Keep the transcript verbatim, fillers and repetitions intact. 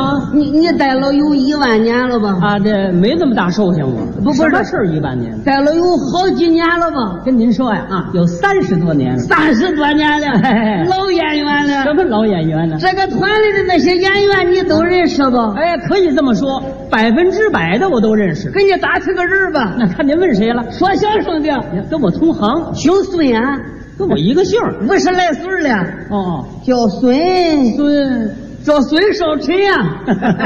啊， 你你待了有一万年了吧？ 啊，这没这么大寿星我。 不不是什么事一万年？ 待了有好几年了吧？ 跟您说呀，啊，有三十多年了。 三十多年了， 嘿老演员了。 什么老演员呢？ 这个团里的那些演员你都认识吧？ 哎，可以这么说，百分之百的我都认识。 给你打听个人吧。 那看您问谁了？ 说相声的， 跟我同行， 姓孙啊， 跟我一个姓儿， 五十来岁了。 哦， 叫孙孙叫孙少臣呀。